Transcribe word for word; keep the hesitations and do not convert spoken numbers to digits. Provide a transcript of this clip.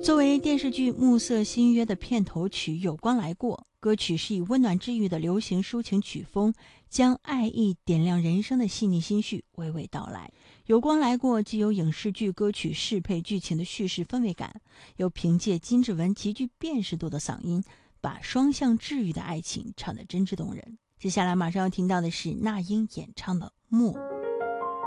作为电视剧《暮色新约》的片头曲《有光来过》，歌曲是以温暖治愈的流行抒情曲风，将爱意点亮人生的细腻心绪娓娓道来。有光来过既有影视剧歌曲适配剧情的叙事氛围感，又凭借金志文极具辨识度的嗓音，把双向治愈的爱情唱得真挚动人。接下来马上要听到的是那英演唱的《默》。